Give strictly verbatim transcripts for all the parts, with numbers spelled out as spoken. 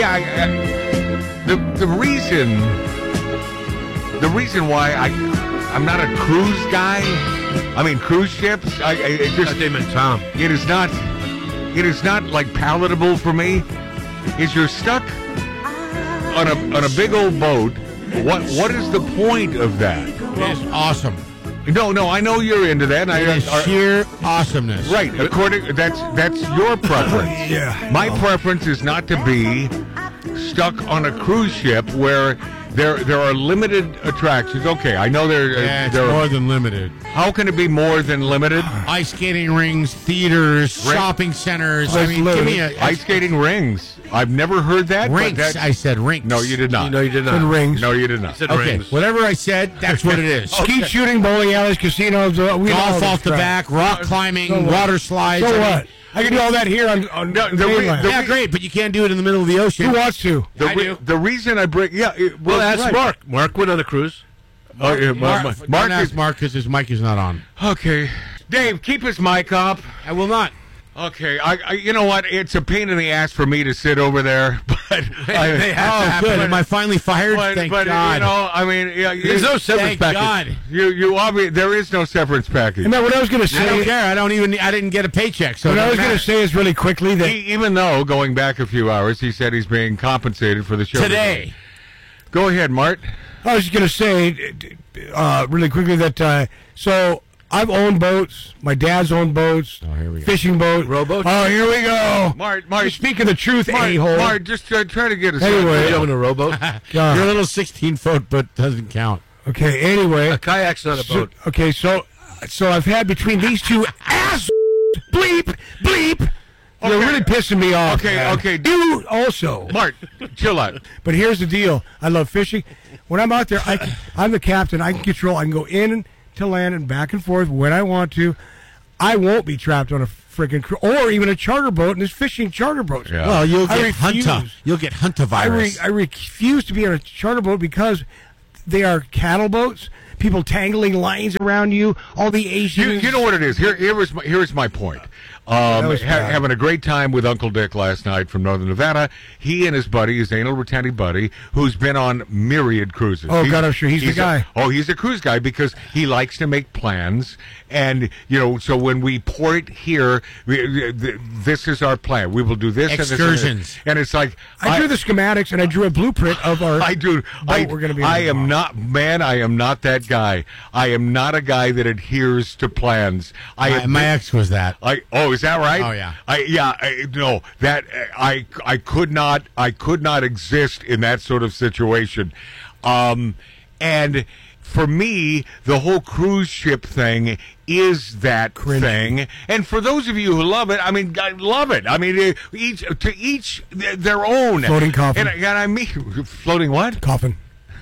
Yeah, I, I, the the reason the reason why I I'm not a cruise guy. I mean cruise ships. I, I it just they meant Tom. It is not. It is not like palatable for me. Is you're stuck on a on a big old boat. What what is the point of that? It is awesome. No, no, I know you're into that. It I, is are, sheer awesomeness. Right. According that's that's your preference. Yeah. My preference is not to be stuck on a cruise ship where there there are limited attractions. Okay, I know there Yeah, it's there more are, than limited. how can it be more than limited? Ice skating rings, theaters, Ring- shopping centers. I That's mean, give me limited. a Ice skating rings. I've never heard that. but rinks. that- I said rinks. no, you did not. No, you did not. And rings. No, you did not. said Okay, rings. whatever I said, that's what it is. Skeet shooting, bowling alleys, casinos. Uh, we know all Golf this off the crap. back, rock climbing, So what? water slides. So I mean, what? I can do all that here on, on No, the the re- mainland. the yeah, great, but you can't do it in the middle of the ocean. Who wants to? The, I re- do. the reason I bring yeah, it, well, Well, that's right. Mark. Mark went on a cruise. Oh, yeah, Mark, Mark, don't Mark ask is, Mark because his mic is not on. okay. Dave, keep his mic up. I will not. Okay, I, I, you know what? It's a pain in the ass for me to sit over there, but I, They have to Oh, happen. good. Am I finally fired? but, Thank but God. you know, I mean, yeah, There's you, no severance Thank package. God. you, you obvi- there is no severance package. And then what I was going to I don't say, care. I don't even. I didn't get a paycheck. So what it I was doesn't going to matter. say is really quickly that He, even though going back a few hours, he said he's being compensated for the show Today. Go ahead, Mart. I was just going to say uh, really quickly that uh, so I've owned boats. My dad's owned boats. Oh, here we go. Fishing boat. Rowboats? Oh, here we go. Mart, You're Mart, speaking the truth, Mart, a-hole. Mart, just uh, try to get us. Anyway. You in a rowboat? God. Your little sixteen foot, but doesn't count. Okay, anyway. A kayak's not a So- boat. okay, so so I've had between these two ass bleep bleep. They're Okay. really pissing me off. Okay, man. okay. You also. Mart, chill out. But here's the deal. I love fishing. When I'm out there, I can, I'm the captain. I can control. I can go in to land and back and forth when I want to. I won't be trapped on a freaking cru- or even a charter boat. And there's fishing charter boats. Yeah. Well, you'll I get refuse. hunter. You'll get hunter I, re- virus. I refuse to be on a charter boat because they are cattle boats. People tangling lines around you. All the Asians. You, you know what it is. Here, here is my, here is my point. Um, was ha- bad. having a great time with Uncle Dick last night from Northern Nevada. He and his buddy, his anal retentive buddy, who's been on myriad cruises. Oh, God, I'm sure he's the a- guy. oh, he's a cruise guy because he likes to make plans. And, you know, so when we port here, we, th- this is our plan. We will do this and this and this. Excursions. And it's like... I drew the schematics and I drew a blueprint of our. I do. I, we're gonna be I on am tomorrow. not, man. I am not that guy. I am not a guy that adheres to plans. I my, admit- my ex was that. I oh, is that right? Oh, yeah. I yeah. I, no, that I I could not I could not exist in that sort of situation, um, and for me, the whole cruise ship thing is that thing. And for those of you who love it, I mean, I love it. I mean, uh, each to each their own Floating coffin. And, and I mean, floating what? Coffin.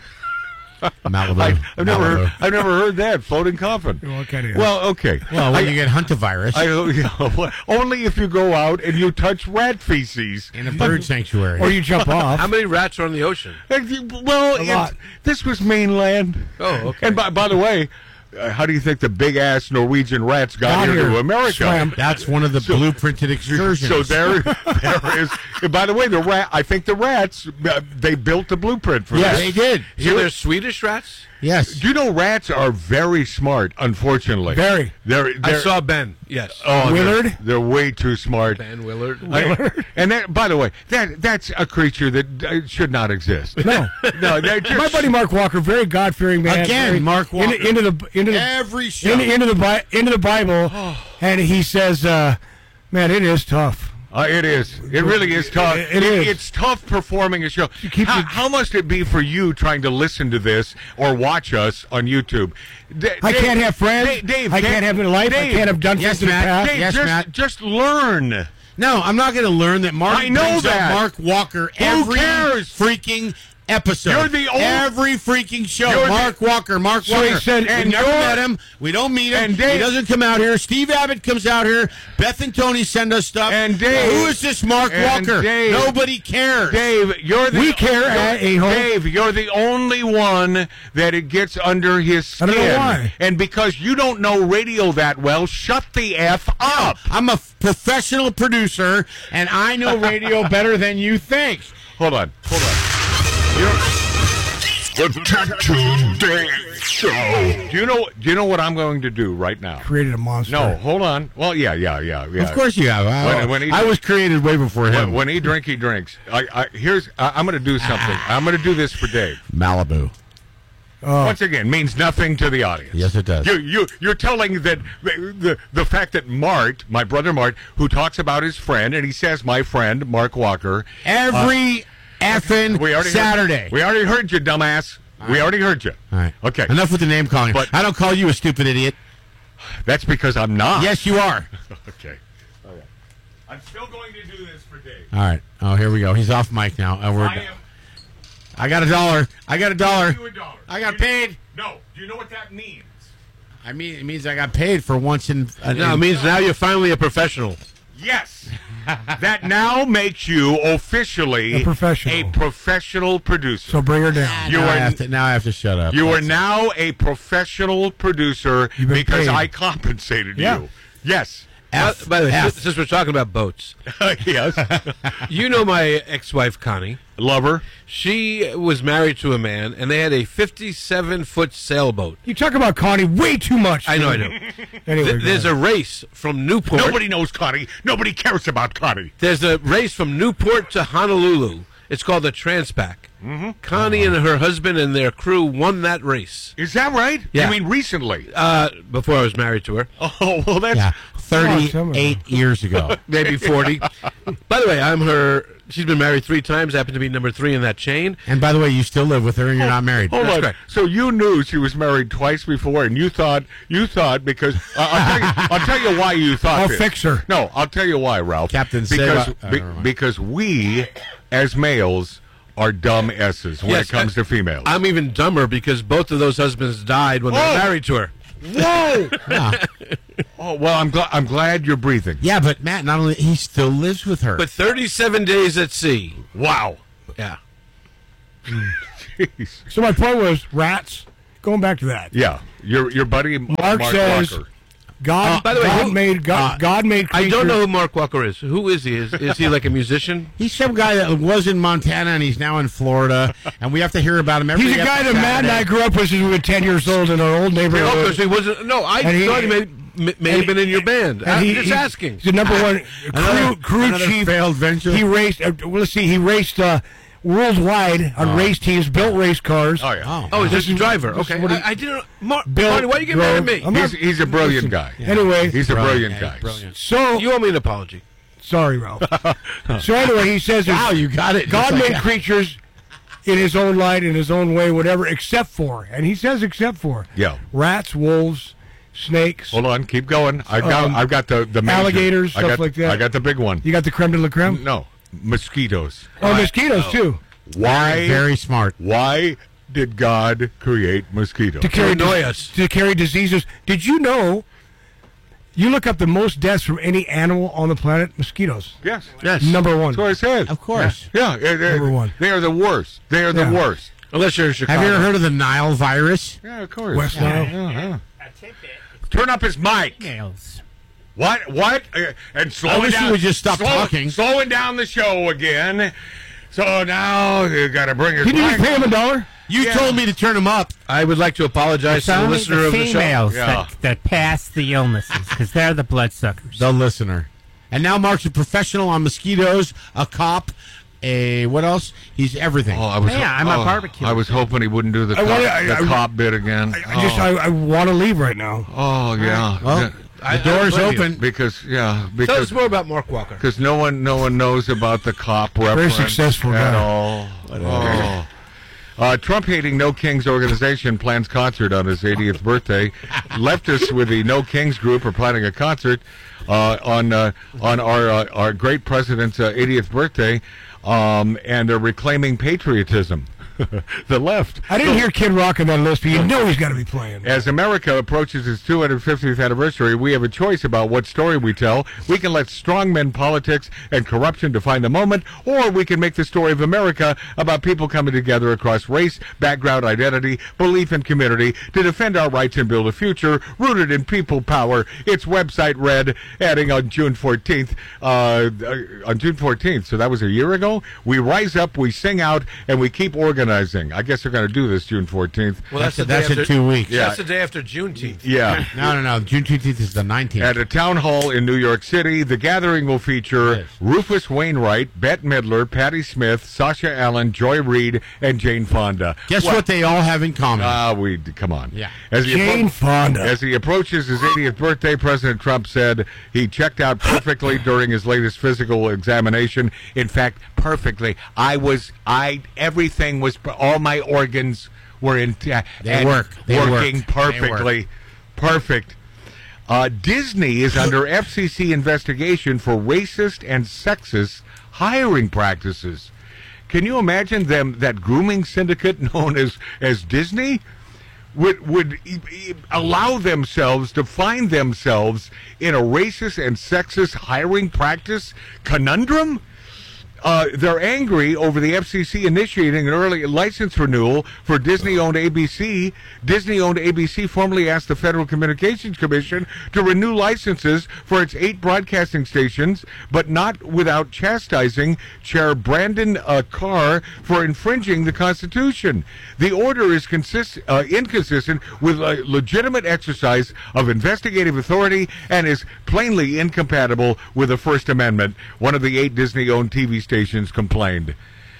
Malibu. I, I've never Malibu. heard, I've never heard that floating coffin. What kind of- Well, okay. Well, when I- you get hunter virus I, you know, only if you go out and you touch rat feces. in a bird sanctuary. Or you jump off. How many rats are on the ocean? Well, A it- lot. this was mainland. Oh, okay. And by, by the way, uh, how do you think the big ass Norwegian rats got, Got here, here. to America? Swam. That's one of the blueprinted excursions. So there, there is. And by the way, the rat. I think the rats. Uh, they built the blueprint for Yes, that. they did. So they're Swedish rats? Yes. Do you know rats are very smart? Unfortunately, Very. They're. I they're saw Ben. Yes. oh, they're- Willard? They're, way too smart. Ben Willard. I- and that, by the way, that that's a creature that uh, should not exist. No. No, they're just, My buddy Mark Walker, very God fearing man. Again, very- Mark Walker. Into, into the into the Every show. into, into the Bi- into the Bible, and he says, uh, "Man, it is tough." Uh, it is. It really is tough. It- it is. It's tough performing a show. keep How, your- how must it be for you trying to listen to this or watch us on YouTube? D- I Dave- can't have friends. Dave, Dave, I Dave, can't have a life. Dave, I can't have done Yes, things in the Matt. past. Dave, Yes, just, Matt. just learn. No, I'm not going to learn that Mark I know brings up that. Mark Walker every cares? freaking episode. You're the old- every freaking show. You're the- Mark Walker, Mark So Walker. he said- we and never you're- met him. We don't meet him. and Dave- he doesn't come out here. Steve Abbott comes out here. Beth and Tony send us stuff. And Dave- who is this Mark and Walker? Dave- Nobody cares. Dave, you're the We care, you're- uh, a-hole. Dave, you're the only one that it gets under his I skin. don't know why. And because you don't know radio that well, shut the F up. I'm a f- professional producer, and I know radio better than you think. hold on, hold on. You know, the Tattoo Dave Show. Do you know? Do you know what I'm going to do right now? Created a monster. No, hold on. Well, yeah, yeah, yeah, yeah. Of course you have. I, When- when he- I was created way before him. When, when he drink, he drinks. I, I, here's. I, I'm going to do something. I'm going to do this for Dave. Malibu. Once again, means nothing to the audience. Yes, it does. You, you, you're telling that the, the the fact that Mart, my brother Mart, who talks about his friend, and he says my friend Mark Walker, Every effing we already Saturday. Heard, we already heard you, dumbass. We already heard you. All right. Okay. Enough with the name calling. But- I don't call you a stupid idiot. That's because I'm not. Yes, you are. Okay. All right. I'm still going to do this for Dave. All right. Oh, here we go. He's off mic now. Uh, we're, I am. I got a dollar. I got a dollar. You a dollar. I got You- paid. No. Do you know what that means? I mean, it means I got paid for once in. Uh, No, it means now you're finally a professional. Yes. That now makes you officially A professional. a professional producer. So bring her down. you now, are I have to, now I have to shut up. You are That's- now a professional producer You've been because paid. I compensated Yeah. you. Yes. F. By the way, F. since, since we're talking about boats, Yes. you know my ex-wife Connie. Lover. She was married to a man, and they had a fifty-seven foot sailboat. You talk about Connie way too much. I know, I know. Anyway, Th- there's go a race from Newport. Nobody knows Connie. Nobody cares about Connie. There's a race from Newport to Honolulu. It's called the Transpac. Mm-hmm. Connie and her husband and their crew won that race. Is that right? Yeah. I mean, recently. Uh, before I was married to her, Oh, well, that's. Yeah, some of thirty-eight years ago. maybe forty. By the way, I'm her. She's been married three times. I happen to be number three in that chain. And by the way, you still live with her and you're not married. Hold That's on. correct. So you knew she was married twice before, and you thought you thought because uh, I'll, tell you, I'll tell you why you thought. I'll this. fix her. No, I'll tell you why, Ralph. Captain because Seba- uh, be- never mind. because we, as males, are dumb S's when Yes, it comes I- to females. I'm even dumber because both of those husbands died when they Oh! were married to her. Whoa! Oh well, I'm glad. I'm glad you're breathing. Yeah, but Matt, not only he still lives with her. But thirty-seven days at sea. Wow. Yeah. Jeez. So my point was rats. Going back to that. Yeah, your your buddy Mark, Mark says Walker. God. Uh, by the way, God who- made God, uh, God made. I don't creatures- know who Mark Walker is. Who is he? Is, is he like a musician? He's some guy that was in Montana and he's now in Florida, and we have to hear about him every He's a guy that Matt and I grew up with since we were ten years old in our old Oh, neighborhood. because he wasn't. No, I And he- thought he may, may, may have been in your band. And I'm he- just he- asking. He's the number one Another- crew, crew another chief. failed venture. He raced. Uh, well, let's see. He raced uh, worldwide on race teams, built race cars. Oh yeah. Oh, is this a driver? this is Okay. what he- I, I didn't. Mar- Bill Marty, why you get mad at drove- me? I'm not- He's he's a brilliant guy. Anyway, He's a brilliant, yeah, guy. brilliant. so You owe me an apology. sorry, Ralph. So anyway, he says, Wow, you got it. God Just like made that. creatures in His own light, in His own way, whatever, except for, and He says except for, Yeah. rats, wolves, snakes. Hold on, keep going. I've got Um, I've got the the major. alligators, I stuff got, like that. I got the big one. You got the creme de la creme. No, mosquitoes. Oh, mosquitoes too. Why? Very smart. Why did God create mosquitoes? To carry annoy dis- us. To carry diseases. Did you know? You look up the most deaths from any animal on the planet. Mosquitoes. Yes. Yes. Number one. That's what I said. Of course. Yeah. yeah, they- Number one. They are the worst. They are the Yeah. worst. Unless you're in Chicago. Have you ever heard of the Nile virus? Yeah, of course. West yeah, Nile. yeah, yeah. Turn up his mic. Nails. What? What? Uh, and slowing I wish down. you would just stop slow- talking. Slowing down the show again. So now you got to bring his Did you mic. just pay him a dollar? You Yeah. told me to turn him up. I would like to apologize It's to the only listener the of the show. females Yeah. that, that pass the illnesses because they're the bloodsuckers. The listener. And now Mark's a professional on mosquitoes, a cop, a what else? He's everything. Oh, I was. Yeah, I'm a oh, barbecue. I was hoping he wouldn't do the I cop, wanna- I- the I- cop bit again. I just I, I want to leave right now. oh, oh yeah. Well, Yeah. I- the door's I don't blame you. open. Because yeah, Tell us because more about Mark Walker. because no one no one knows about the cop reference successful at guy. all. Oh. Uh, Trump-hating No Kings organization plans concert on his eightieth birthday. Leftists with the No Kings group are planning a concert uh, on uh, on our uh, our great president's uh, eightieth birthday, um, and they're reclaiming patriotism. the left. I didn't hear Kid Rock on that list, but you know he's got to be playing. As America approaches its two hundred fiftieth anniversary, we have a choice about what story we tell. We can let strongmen politics and corruption define the moment, or we can make the story of America about people coming together across race, background, identity, belief, and community to defend our rights and build a future rooted in people power. Its website read, adding on June fourteenth, uh, on June fourteenth, so that was a year ago, we rise up, we sing out, and we keep organizing. I guess they're going to do this June fourteenth. Well, that's, That's, the that's day in after, two weeks. Yeah. That's the day after Juneteenth. Yeah. No, no, no. June twentieth is the nineteenth. At a town hall in New York City, the gathering will feature Yes. Rufus Wainwright, Bette Midler, Patti Smith, Sasha Allen, Joy Reid, and Jane Fonda. Guess Well, what they all have in common? Ah, we come on. Yeah. As he Jane appro- Fonda. As he approaches his eightieth birthday, President Trump said he checked out perfectly during his latest physical examination. In fact, perfectly. I was, I, everything was, all my organs were in, uh, They and work. They working work. They work. perfectly. Perfect. Uh, Disney is under F C C investigation for racist and sexist hiring practices. Can you imagine them, that grooming syndicate known as, as Disney would would e- e- allow themselves to find themselves in a racist and sexist hiring practice conundrum? Uh, they're angry over the F C C initiating an early license renewal for Disney-owned A B C. Disney-owned A B C formally asked the Federal Communications Commission to renew licenses for its eight broadcasting stations, but not without chastising Chair Brandon uh, Carr for infringing the Constitution. The order is consist- uh, inconsistent with a legitimate exercise of investigative authority and is plainly incompatible with the First Amendment. One of the eight Disney-owned T V stations complained.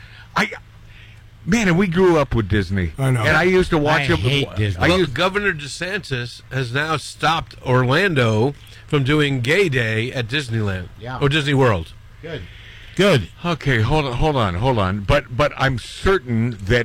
I, man, and we grew up with Disney. I know. And I used to watch I it. hate Disney. I Well, used, Governor DeSantis has now stopped Orlando from doing Gay Day at Disneyland Yeah. or Disney World. Good. Good. okay, hold on, hold on, hold on. But but I'm certain that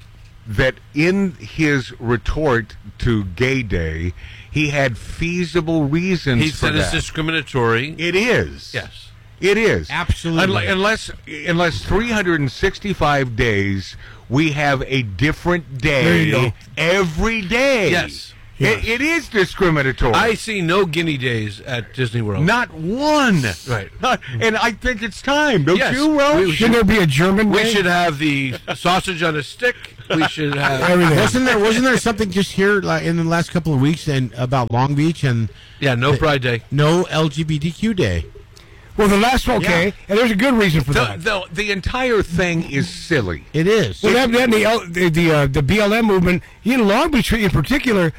that in his retort to Gay Day, he had feasible reasons He for said it's that. discriminatory. It is. Yes. It is. Absolutely. Unle- Unless, unless three hundred sixty-five days, we have a different There you day go. every day. Yes. It, it is discriminatory. I see no guinea days at Disney World. Not one. Right. Not- and I think it's time, don't Yes. you, Ralph? We- we Shouldn't there be a German We day? should have the sausage on a stick. We should have. Everything. Wasn't there wasn't there something just here like, in the last couple of weeks and about Long Beach and Yeah, no Pride Day. no L G B T Q day? Well, the last okay, Yeah. and there's a good reason for the, that. the, the entire thing is silly. It is. Well, that, that and the L- the the, uh, the B L M movement in Long Beach, in particular,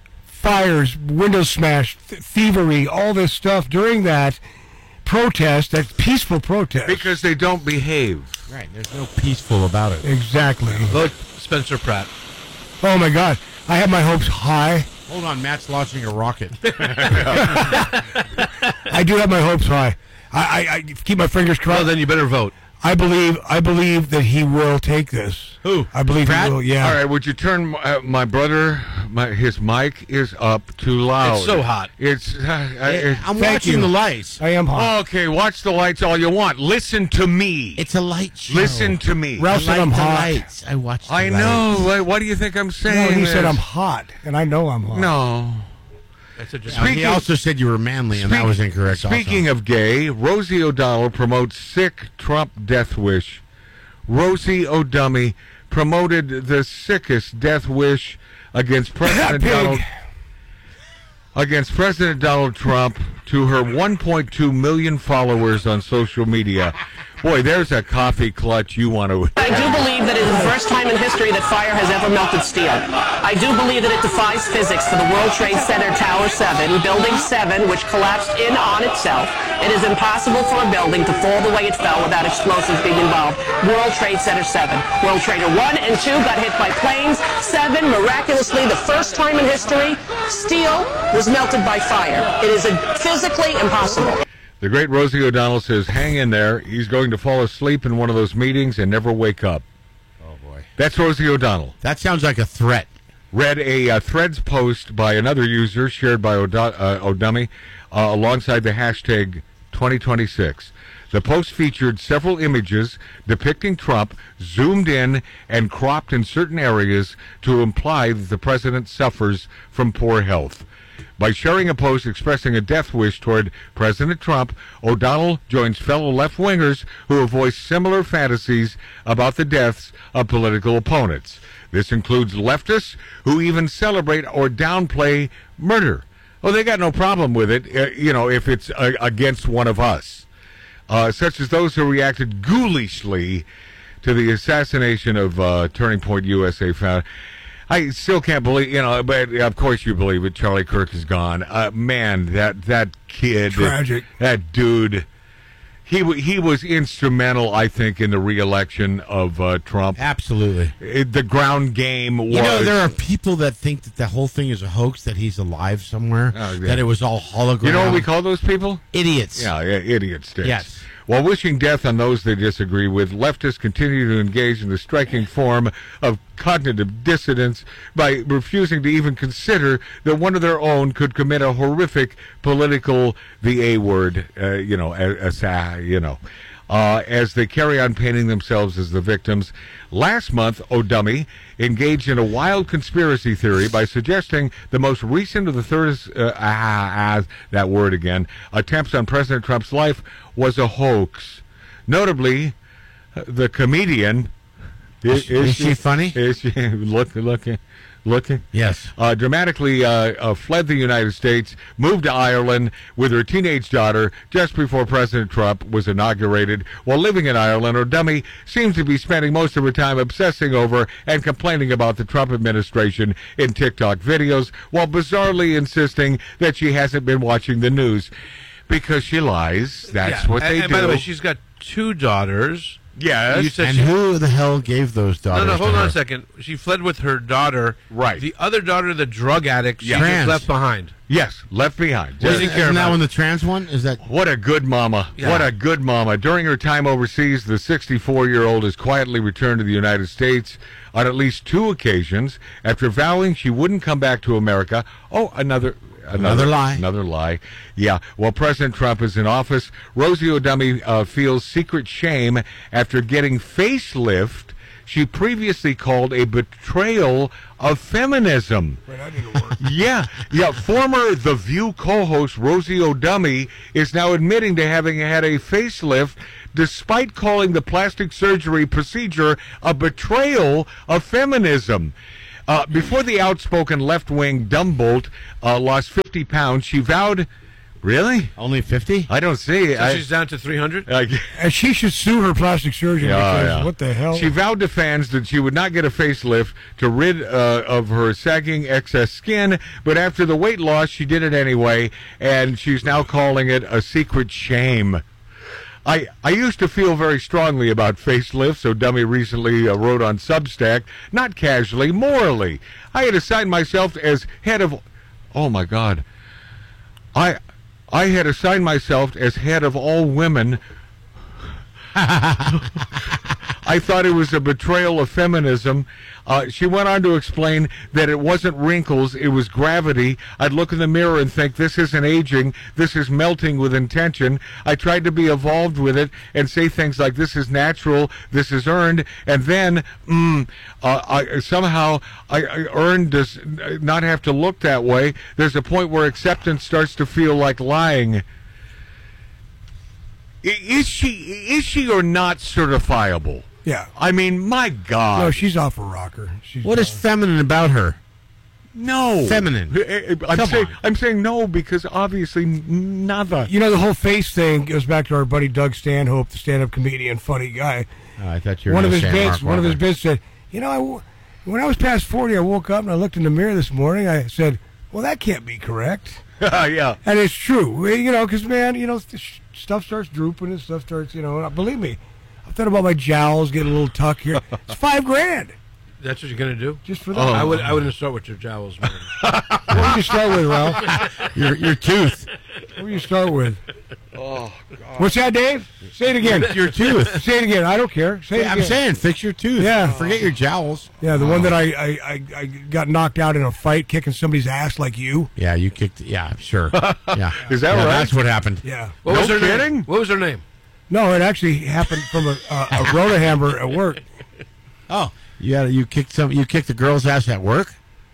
fires, window smash, th- thievery, all this stuff during that protest, that peaceful protest. Because they don't behave. Right. There's no peaceful about it. Exactly. Vote Spencer Pratt. Oh my God, I have my hopes high. Hold on, Matt's launching a rocket. I do have my hopes high. I, I, I keep my fingers crossed. Well, then you better vote. I believe I believe that he will take this. Who? I believe Pratt? he will. Yeah. All right, would you turn uh, my brother? My his mic is up too loud. It's so hot. It's. Uh, Eh, uh, I'm thank watching you. the lights. I am hot. okay, watch the lights all you want. Listen to me. It's a light show. Listen to me. Ralph I said like I'm the hot. lights. I watch. The I lights. know. Why, why do you think I'm No, saying he this? said I'm hot, and I know I'm hot. No. That's a Now, he also said you were manly, and that was incorrect. Speaking of gay, Rosie O'Donnell promotes sick Trump death wish. Rosie O'Dummy promoted the sickest death wish against President Pig. Donald against President Donald Trump to her one point two million followers on social media. Boy, there's a coffee clutch you want to. I do believe that it is the first time in history that fire has ever melted steel. I do believe that it defies physics for the World Trade Center Tower seven, Building seven, which collapsed in on itself. It is impossible for a building to fall the way it fell without explosives being involved. World Trade Center seven. World Trader one and two got hit by planes. seven, miraculously, the first time in history, steel was melted by fire. It is a physically impossible. The great Rosie O'Donnell says, hang in there. He's going to fall asleep in one of those meetings and never wake up. Oh boy, That's Rosie O'Donnell. that sounds like a threat. Read a uh, Threads post by another user shared by O'Do- uh, O'Dummy uh, alongside the hashtag twenty twenty-six. The post featured several images depicting Trump zoomed in and cropped in certain areas to imply that the president suffers from poor health. By sharing a post expressing a death wish toward President Trump, O'Donnell joins fellow left-wingers who have voiced similar fantasies about the deaths of political opponents. This includes leftists who even celebrate or downplay murder. Well, they got no problem with it, uh, you know, if it's uh, against one of us, uh, such as those who reacted ghoulishly to the assassination of uh, Turning Point U S A founder. I still can't believe, you know, but of course you believe it. Charlie Kirk is gone. Uh, man, that that kid, Tragic. that dude, he w- he was instrumental, I think, in the re-election of uh, Trump. Absolutely. It, the ground game was. You know, there are people that think that the whole thing is a hoax, that he's alive somewhere, Oh, yeah. that it was all hologram. You know what we call those people? Idiots. Yeah, yeah, idiot sticks. Yes. While wishing death on those they disagree with, leftists continue to engage in the striking form of cognitive dissonance by refusing to even consider that one of their own could commit a horrific political, the A word, uh, you know, as, as, you know, uh, as they carry on painting themselves as the victims. Last month, O'Dummy engaged in a wild conspiracy theory by suggesting the most recent of the third, uh, ah, ah, that word again, attempts on President Trump's life was a hoax. Notably, uh, the comedian... Is, is she funny? Is she look, looking? Looking? Yes. Uh, dramatically uh, uh, fled the United States, moved to Ireland with her teenage daughter just before President Trump was inaugurated. While living in Ireland, O'Dummy seems to be spending most of her time obsessing over and complaining about the Trump administration in TikTok videos, while bizarrely insisting that she hasn't been watching the news. Because she lies. That's Yeah, what and, they and do. by the way, she's got two daughters. Yes. You said And she- who the hell gave those No, daughters no, hold to on her? a second. She fled with her daughter. Right. The other daughter, the drug addict, she Yeah. just Trans. left behind. Yes, left behind. She Isn't, didn't care isn't that about one it. the trans one? Is that... What a good mama. Yeah. What a good mama. During her time overseas, the sixty-four-year-old has quietly returned to the United States on at least two occasions after vowing she wouldn't come back to America. Oh, another... Another lie. Another lie. Yeah. While President Trump is in office, Rosie O'Dummy uh, feels secret shame after getting facelift she previously called a betrayal of feminism. Wait, that didn't work. Yeah, yeah. Former The View co-host Rosie O'Dummy is now admitting to having had a facelift, despite calling the plastic surgery procedure a betrayal of feminism. Uh, before the outspoken left-wing Dumbolt uh, lost fifty pounds, she vowed... Really? Only fifty? I don't see it. So I- she's down to three hundred? I- And she should sue her plastic surgeon Yeah, because yeah. what the hell? She vowed to fans that she would not get a facelift to rid uh, of her sagging excess skin, but after the weight loss, she did it anyway, and she's now calling it a secret shame. I, I used to feel very strongly about facelifts, so Dummy recently uh, wrote on Substack, not casually, morally. I had assigned myself as head of... Oh, my God. I... I had assigned myself as head of all women. I thought it was a betrayal of feminism. Uh, she went on to explain that it wasn't wrinkles, it was gravity. I'd look in the mirror and think, this isn't aging, this is melting with intention. I tried to be evolved with it and say things like, this is natural, this is earned, and then mm, uh, I, somehow I, I earned to not have to look that way. There's a point where acceptance starts to feel like lying. Is she is she or not certifiable? yeah. I mean, my God. No, she's off a rocker. She's What is feminine about her? no Feminine. I'm Come saying on. I'm saying no because obviously nada. You know, the whole face thing goes back to our buddy Doug Stanhope, the stand-up comedian, funny guy. Oh, I thought you were One of gonna his say bits, Mark one of his Wahlberg. bits said, "You know, I w when I was past forty, I woke up and I looked in the mirror this morning. I said, well, that can't be correct.' Yeah. And it's true, you know, because man, you know, th- stuff starts drooping and stuff starts, you know. Believe me, I've thought about my jowls getting a little tuck here. It's five grand That's what you're going to do? just for Oh. that. I would. I wouldn't start with your jowls, man. What would you start with, Ralph? Your, your tooth. What would you start with? Oh, God. What's that, Dave? Say it again. Your tooth. Say it again. I don't care. Say it I'm again. saying, fix your tooth. Yeah. Forget your jowls. Yeah, the one that I, I, I, I got knocked out in a fight kicking somebody's ass like you. Yeah, you kicked. Yeah, sure. Yeah. Is that Yeah, right? That's what happened. Yeah. What No was her kidding? name? What was her name? No, it actually happened from a, a, a rotohammer at work. Oh, you got you kicked some. You kicked the girl's ass at work.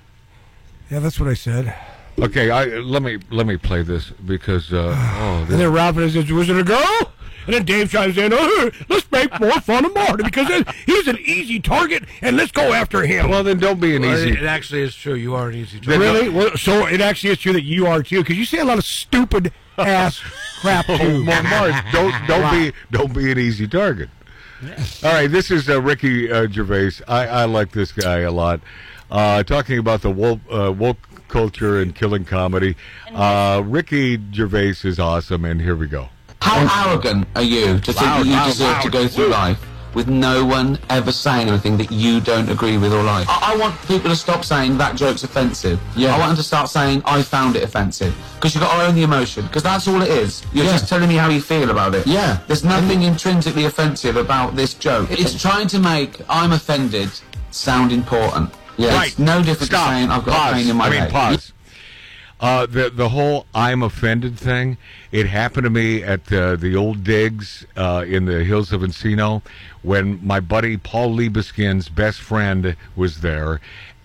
Yeah, that's what I said. Okay, I let me let me play this because uh, oh, And this, then Ralph says, "Was it a girl?" And then Dave chimes in, oh, "Let's make more fun of Marty because he's an easy target, and let's go after him." well then don't be an Well, easy. it, it actually is true. You are an easy target. Really? Well, so it actually is true that you are too, because you say a lot of stupid ass crap Oh, too. well, Mark, don't don't be don't be an easy target. All right, this is uh, Ricky uh, Gervais. I, I like this guy a lot. Uh, talking about the woke, uh, woke culture and killing comedy. Uh, Ricky Gervais is awesome, and here we go. How arrogant are you to think Loud, that you loud, deserve loud. to go through life with no one ever saying anything that you don't agree with or like? I, I want people to stop saying that joke's offensive. Yeah. I want them to start saying I found it offensive. Because you've got to own the emotion. Because that's all it is. You're Yeah. just telling me how you feel about it. Yeah. There's nothing intrinsically offensive about this joke. It's trying to make I'm offended sound important. Yeah. Right. It's no different Stop. to saying I've got pause. a pain in my I mean, head. pause. Uh, the the whole I'm offended thing, it happened to me at uh, the old digs uh, in the hills of Encino when my buddy Paul Liebeskin's best friend was there,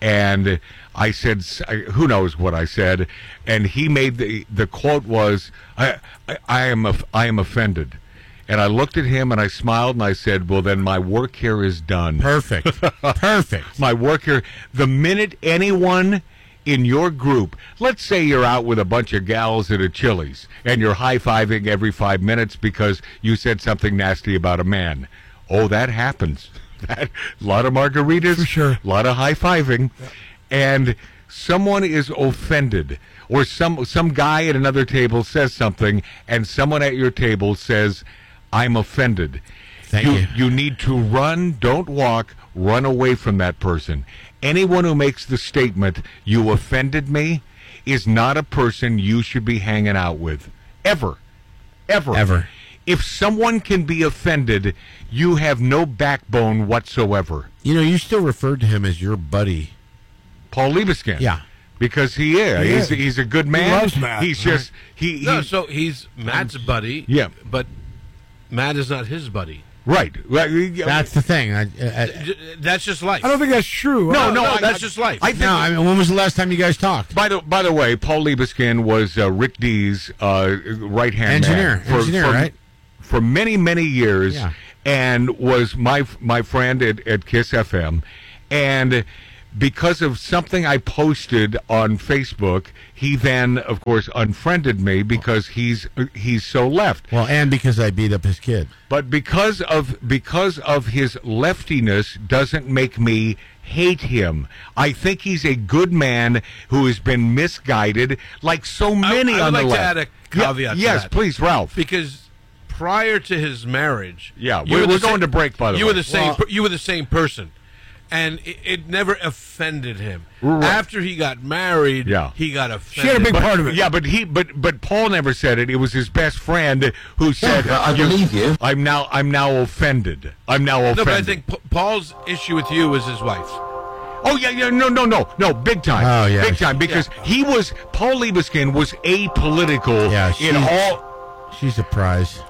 and I said, who knows what I said, and he made the the quote was, I, I, I am of- I am offended. And I looked at him and I smiled and I said, well, then my work here is done. Perfect. Perfect. My work here, the minute anyone in your group, let's say you're out with a bunch of gals at a Chili's and you're high-fiving every five minutes because you said something nasty about a man. Oh, that happens. That, a lot of margaritas, For sure. a lot of high-fiving, and someone is offended, or some some guy at another table says something, and someone at your table says, I'm offended. Thank you. You need to run, don't walk, run away from that person. Anyone who makes the statement, you offended me, is not a person you should be hanging out with. Ever. Ever. Ever. If someone can be offended, you have no backbone whatsoever. You know, you still referred to him as your buddy. Paul Liebeskin. Yeah. Because he is. He he's, is. he's a good man. loves Matt. He's just, he, No, he's, so he's Matt's buddy. Yeah. But Matt is not his buddy. right. Right. That's the thing. I, I, J- That's just life. I don't think that's true. No, Uh, no, no, I- that's I- just life. I think, no, I mean, when was the last time you guys talked? By the by the way, Paul Liebeskin was uh, Rick D's uh, right hand Engineer. man for, Engineer, for, right? for many many years, Yeah. and was my my friend at, at Kiss F M, and because of something I posted on Facebook, he then of course unfriended me because he's he's so left. Well, and because I beat up his kid. But because of because of his leftiness doesn't make me hate him. I think he's a good man who has been misguided, like so many I would on like the to left. add a caveat to yes, that. please, Ralph. Because prior to his marriage, Yeah, you we're- were the we're going same- to break, by the you way. were the same. Well- per- you were the same person, and it, it never offended him. Right. After he got married, Yeah. he got offended. She had a big But- part of it. Yeah, but he, but but Paul never said it. It was his best friend who said, but I believe you. I'm now, I'm now offended. I'm now offended." No, but I think P- Paul's issue with you was his wife. Oh yeah, yeah, no, no, no, no, big time. Oh, yeah. big time. Because he was Paul Liebeskin was apolitical Yeah, in she's- all. She's a prize.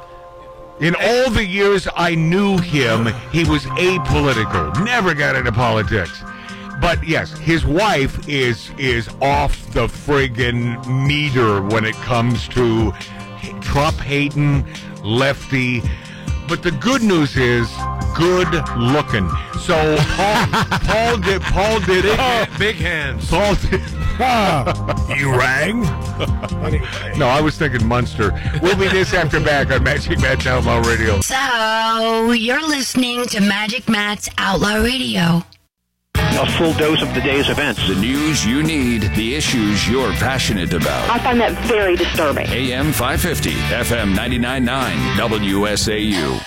In all the years I knew him, he was apolitical. Never got into politics. But yes, his wife is is off the friggin' meter when it comes to Trump hating, lefty. But the good news is good looking. So Paul Paul did Paul did it. Big hands. Paul did. Ah, you rang? No, I was thinking Munster. We'll be this after back on Magic Matt Outlaw Radio. So, you're listening to Magic Matt's Outlaw Radio. A full dose of the day's events. The news you need, the issues you're passionate about. I find that very disturbing. A M five fifty, F M ninety-nine point nine, W S A U.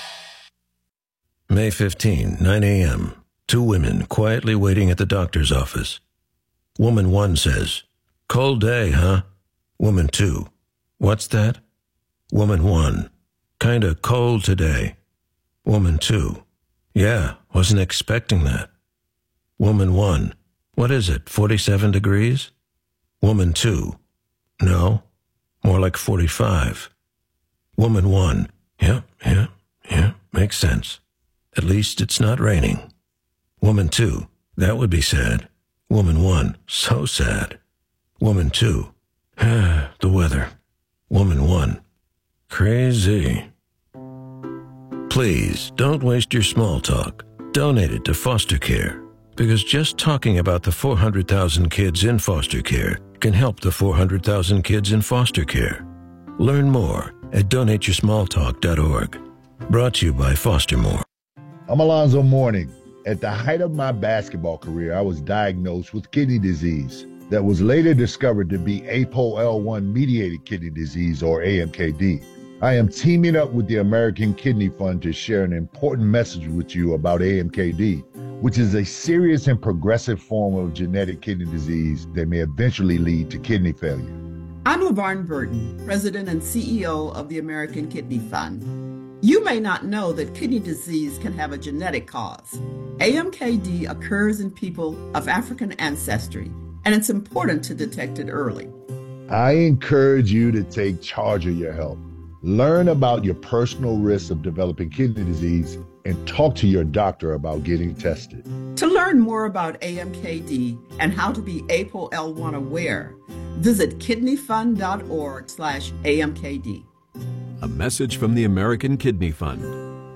May fifteenth, nine a.m. Two women quietly waiting at the doctor's office. Woman one says, "Cold day, huh?" Woman two, "What's that?" Woman one, "Kinda cold today." Woman two, "Yeah, wasn't expecting that." Woman one, "What is it, forty-seven degrees?" Woman two, "No, more like forty-five." Woman one, "Yeah, yeah, Yeah, makes sense. At least it's not raining. Woman two, that would be sad. Woman one, so sad. Woman two, the weather. Woman one, crazy. Please, don't waste your small talk. Donate it to foster care. Because just talking about the four hundred thousand kids in foster care can help the four hundred thousand kids in foster care. Learn more at donate your small talk dot org. Brought to you by Foster More. I'm Alonzo Mourning. At the height of my basketball career, I was diagnosed with kidney disease that was later discovered to be A P O L one mediated kidney disease, or A M K D. I am teaming up with the American Kidney Fund to share an important message with you about A M K D, which is a serious and progressive form of genetic kidney disease that may eventually lead to kidney failure. I'm LaVarn Burton, President and C E O of the American Kidney Fund. You may not know that kidney disease can have a genetic cause. A M K D occurs in people of African ancestry, and it's important to detect it early. I encourage you to take charge of your health. Learn about your personal risks of developing kidney disease and talk to your doctor about getting tested. To learn more about A M K D and how to be A P O L one aware, visit kidneyfund.org slash AMKD. A message from the American Kidney Fund.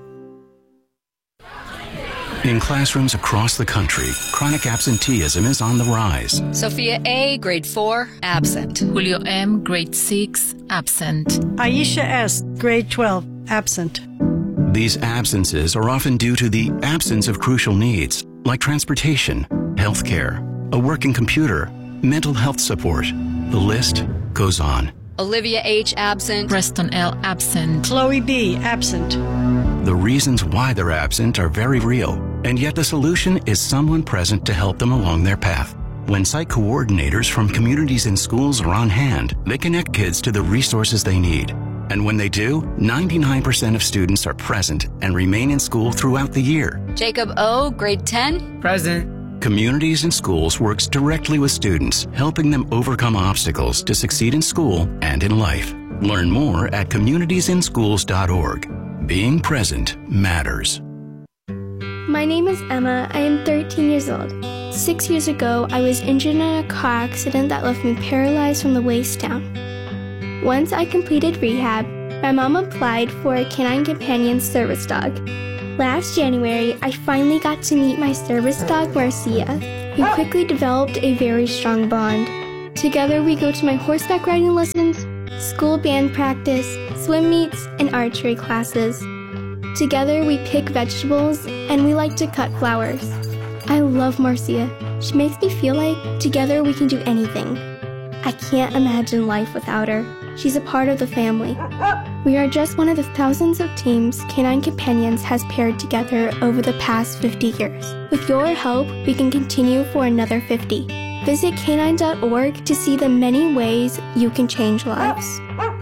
In classrooms across the country, chronic absenteeism is on the rise. Sophia A., grade four, absent. Julio M., grade six, absent. Aisha S., grade twelve, absent. These absences are often due to the absence of crucial needs, like transportation, health care, a working computer, mental health support. The list goes on. Olivia H., absent. Preston L., absent. Chloe B., absent. The reasons why they're absent are very real, and yet the solution is someone present to help them along their path. When site coordinators from communities and schools are on hand, they connect kids to the resources they need. And when they do, ninety-nine percent of students are present and remain in school throughout the year. Jacob O., grade ten, present. Communities and Schools works directly with students, helping them overcome obstacles to succeed in school and in life. Learn more at communities in schools dot org. Being present matters. My name is Emma. I am thirteen years old. Six years ago, I was injured in a car accident that left me paralyzed from the waist down. Once I completed rehab, my mom applied for a Canine Companion service dog. Last January, I finally got to meet my service dog, Marcia. We quickly developed a very strong bond. Together, we go to my horseback riding lessons, school band practice, swim meets, and archery classes. Together, we pick vegetables, and we like to cut flowers. I love Marcia. She makes me feel like together we can do anything. I can't imagine life without her. She's a part of the family. We are just one of the thousands of teams Canine Companions has paired together over the past fifty years. With your help, we can continue for another fifty. Visit canine dot org to see the many ways you can change lives.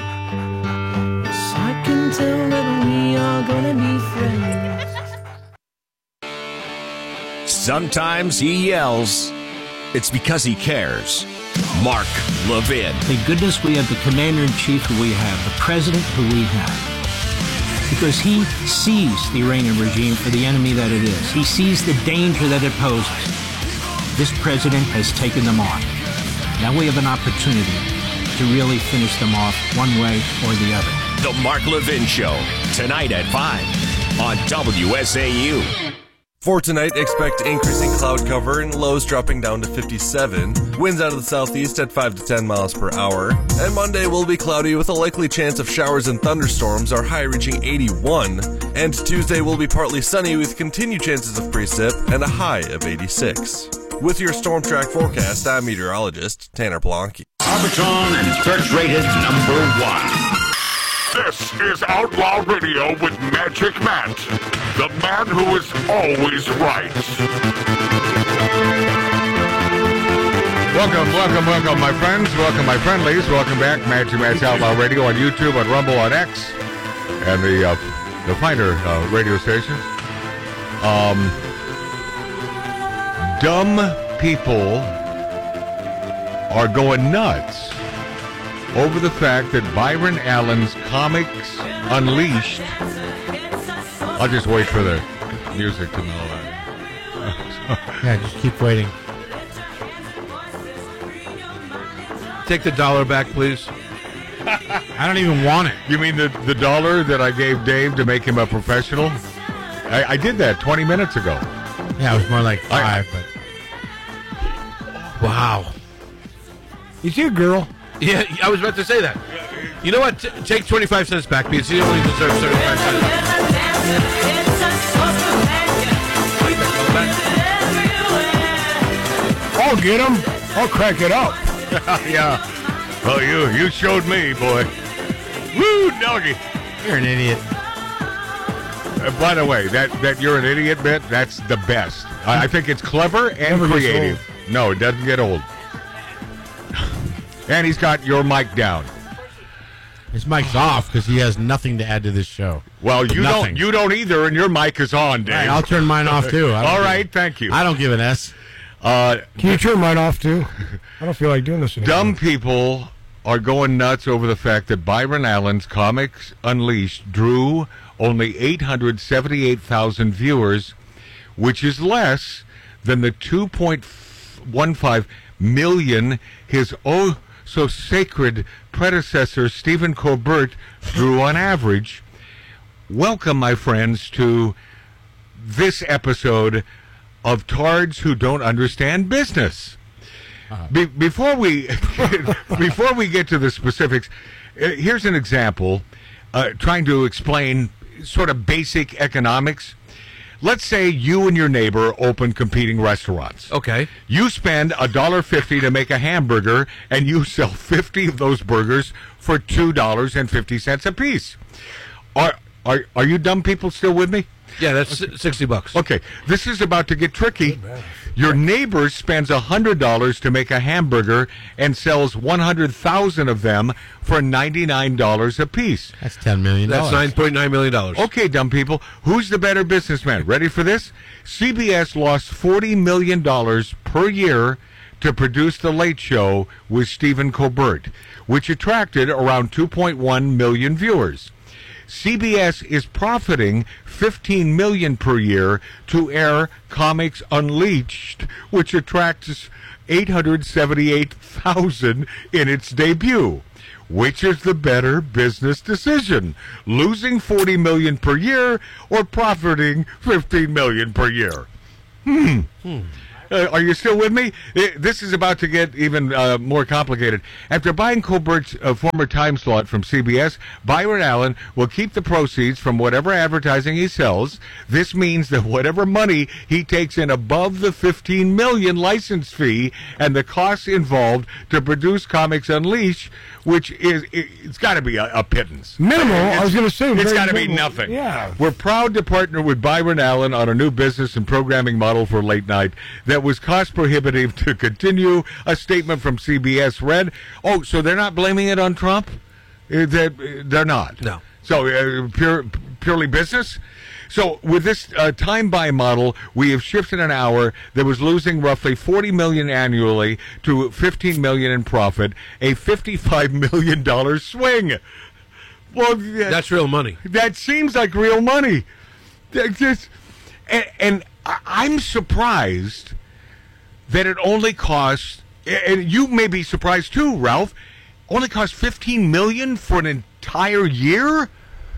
I can tell that we are gonna be friends. Sometimes he yells. It's because he cares. Mark Levin. Thank goodness we have the commander-in-chief who we have, the president who we have. Because he sees the Iranian regime for the enemy that it is. He sees the danger that it poses. This president has taken them on. Now we have an opportunity to really finish them off one way or the other. The Mark Levin Show, tonight at five on W S A U. For tonight, expect increasing cloud cover and lows dropping down to fifty-seven. Winds out of the southeast at five to ten miles per hour. And Monday will be cloudy with a likely chance of showers and thunderstorms, our high reaching eighty-one. And Tuesday will be partly sunny with continued chances of precip and a high of eighty-six. With your Storm Track forecast, I'm meteorologist Tanner Blanke. Arbitron and search rated number one. This is Outlaw Radio with Magic Matt, the man who is always right. Welcome, welcome, welcome, my friends. Welcome, my friendlies. Welcome back, Magic Matt's Outlaw Radio on YouTube, on Rumble, on X, and the uh, the finer uh, radio stations. Um, dumb people are going nuts over the fact that Byron Allen's Comics Unleashed I'll just wait for the music to mellow out. Yeah, just keep waiting. Take the dollar back, please. I don't even want it. You mean the, the dollar that I gave Dave to make him a professional? I, I did that twenty minutes ago. Yeah, it was more like five, I, but... Wow. You see a girl? Yeah, I was about to say that. You know what? T- take twenty-five cents back because you only deserve seventy-five cents. I'll get him. I'll crack it up. Yeah. Well, you you showed me, boy. Woo, doggy. You're an idiot. Uh, by the way, that, that you're an idiot bit, that's the best. I, I think it's clever and Never gets creative. No, it doesn't get old. And he's got your mic down. His mic's off because he has nothing to add to this show. Well, you Nothing. don't you don't either, and your mic is on, Dave. Right, I'll turn mine off, too. I don't All give- right, thank you. I don't give an S. Uh, Can you turn mine off, too? I don't feel like doing this anymore. Dumb people are going nuts over the fact that Byron Allen's Comics Unleashed drew only eight hundred seventy-eight thousand viewers, which is less than the two point one five million his oh so sacred predecessor Stephen Colbert drew on average. Welcome, my friends, to this episode of Tards Who Don't Understand Business. Be- before we before we get to the specifics, uh, here's an example uh, trying to explain sort of basic economics. Let's say you and your neighbor open competing restaurants. Okay. You spend a dollar fifty to make a hamburger, and you sell fifty of those burgers for two dollars and fifty cents a piece. Are are are you dumb people still with me? Yeah, that's sixty bucks. Okay, this is about to get tricky. Your neighbor spends one hundred dollars to make a hamburger and sells one hundred thousand of them for ninety-nine dollars a piece. That's ten million dollars. That's nine point nine million dollars. Okay, dumb people, who's the better businessman? Ready for this? C B S lost forty million dollars per year to produce The Late Show with Stephen Colbert, which attracted around two point one million viewers. C B S is profiting fifteen million dollars per year to air Comics Unleashed, which attracts eight hundred seventy-eight thousand in its debut. Which is the better business decision? Losing forty million dollars per year or profiting fifteen million dollars per year? Hmm. hmm. Uh, are you still with me? Uh, This is about to get even uh, more complicated. After buying Colbert's uh, former time slot from C B S, Byron Allen will keep the proceeds from whatever advertising he sells. This means that whatever money he takes in above the fifteen million dollars license fee and the costs involved to produce Comics Unleashed, which is, it, it's got to be a, a pittance. Minimal, It's- I was going to say. It's very got to be minimal. nothing. Yeah. We're proud to partner with Byron Allen on a new business and programming model for late night that was cost prohibitive to continue. A statement from C B S read, oh, so they're not blaming it on Trump? Uh, They're, they're not. No. So uh, pure, purely business? So with this uh, time-buy model, we have shifted an hour that was losing roughly forty million dollars annually to fifteen million dollars in profit, a fifty-five million dollars swing. Well, that, That's real money. that seems like real money. That just, and, and I- I'm surprised that it only costs, and you may be surprised too, Ralph, only costs fifteen million dollars for an entire year?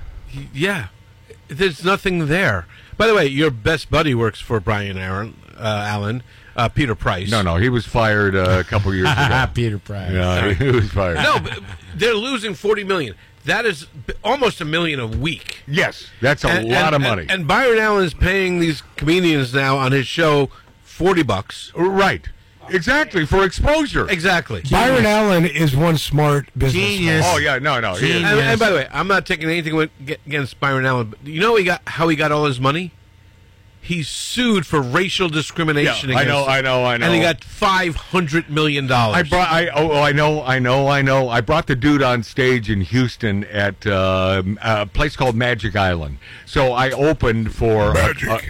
Yeah. There's nothing there. By the way, your best buddy works for Brian Aaron, uh, Allen, uh, Peter Price. No, no, he was fired uh, a couple years ago. Peter Price. Yeah, he was fired. No, but they're losing forty million dollars. That is b- almost a million a week. Yes, that's a And- lot and- of money. And, and Byron Allen's paying these comedians now on his show forty bucks. Right. Exactly, for exposure. Exactly. Byron Allen is one smart businessman. Genius. Oh, yeah, no, no. he is. And, and by the way, I'm not taking anything with- against Byron Allen, but you know he got how he got all his money? He sued for racial discrimination. Yeah, I against know, him, I know, I know. And he got five hundred million dollars. I brought. I oh, oh, I know. I know. I know. I brought the dude on stage in Houston at uh, a place called Magic Island. So I opened for Magic. Uh,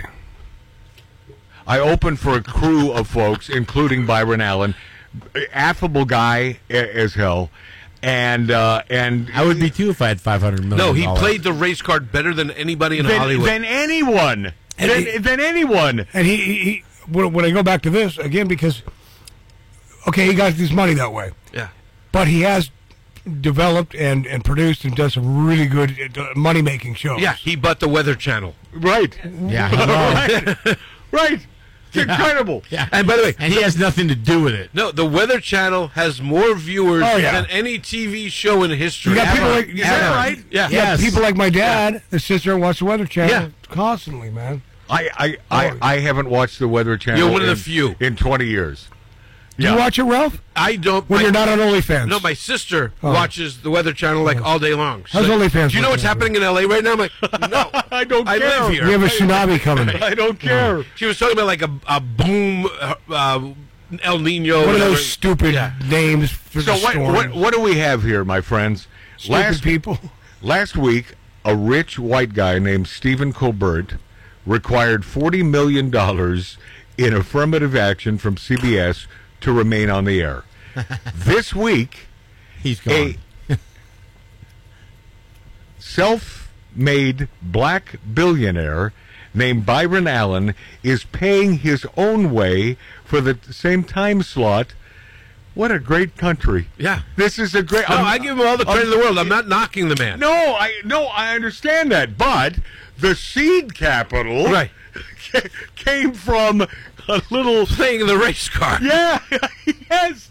I opened for a crew of folks, including Byron Allen, affable guy a- as hell, and uh, and I would be too if I had five hundred million. No, he played the race card better than anybody in than, Hollywood. than anyone. And Than, he- than anyone. And he, he, he when, when I go back to this again, because okay, he got his money that way, Yeah. but he has developed and, and produced and done some really good uh, money making shows. Yeah, he bought the Weather Channel. Right. Yeah, he knows. right. Right. It's incredible. Yeah. And by the way, And he has nothing to do with it. no, the Weather Channel has more viewers Oh, yeah. than any T V show in history. You got people Ever. like Is that right? Yeah. You got Yes. people like my dad that sits there and watch the Weather Channel Yeah. constantly, man. I, I, I, I haven't watched the Weather Channel You're one of the in, few. in twenty years. Do Yeah. you watch it, Ralph? I don't. When my- you're not on OnlyFans? No, my sister Oh. watches the Weather Channel like all day long. She's How's like, OnlyFans Do you know what's working? happening in L A right now? I'm like, no, I don't I care. live here. We have a tsunami coming. I don't care. She was talking about like a, a boom, uh, uh, El Nino. One of whatever. those stupid Yeah. names for So the what, storm. what what do we have here, my friends? Stupid people. Last week, a rich white guy named Stephen Colbert required forty million dollars in affirmative action from C B S to remain on the air. This week, He's gone. a self-made black billionaire named Byron Allen is paying his own way for the same time slot. What a great country. Yeah. This is a great... No, um, I give him all the credit in the world. I'm not knocking the man. No, I no, I understand that, but the seed capital Right. came from a little... Playing the race car. Yeah, yes.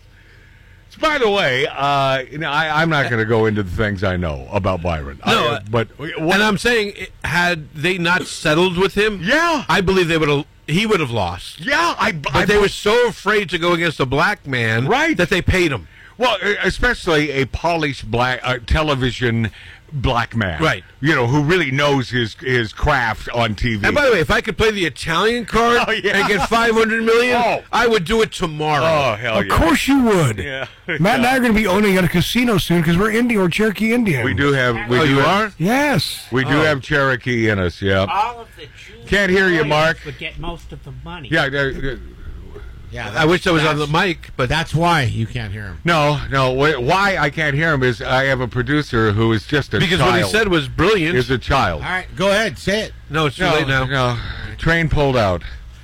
By the way, uh, you know, I, I'm not going to go into the things I know about Byron. No, I, uh, but And I'm saying, it- had they not settled with him, yeah, I believe they would have. He would have lost. Yeah, I. But I, they were so afraid to go against a black man, Right. that they paid him. Well, especially a polished black uh, television black man, Right. You know, who really knows his his craft on T V. And by the way, if I could play the Italian card Oh, yeah. and get five hundred million, Oh. I would do it tomorrow. Oh hell Of yeah! course you would. Yeah. Matt and I are going to be owning at a casino soon because we're Indian or Cherokee Indian. We do have. We Oh, do you have, are? Yes. We do Oh. have Cherokee in us. Yeah. All of the Jews Can't hear you, lawyers Mark. would get most of the money. Yeah. uh, Yeah, I wish I was on the that's- mic, but That's why you can't hear him. No, no. wh- Why I can't hear him is I have a producer who is just a because child. what he said was brilliant. is a child. All right, go ahead, say it. No, it's too No, late now. no. Train pulled out.